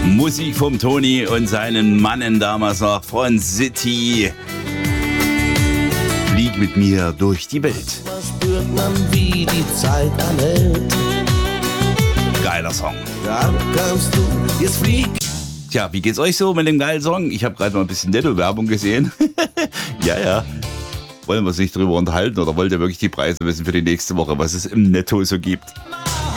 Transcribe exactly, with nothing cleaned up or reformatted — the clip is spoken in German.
Musik vom Toni und seinen Mannen damals noch von City. Flieg mit mir durch die Welt. Was spürt man, wie die Zeit anhält? Geiler Song. Dann kamst du, jetzt flieg. Tja, wie geht's euch so mit dem geilen Song? Ich habe gerade mal ein bisschen Netto-Werbung gesehen. Ja, ja. Wollen wir uns nicht drüber unterhalten oder wollt ihr wirklich die Preise wissen für die nächste Woche, was es im Netto so gibt?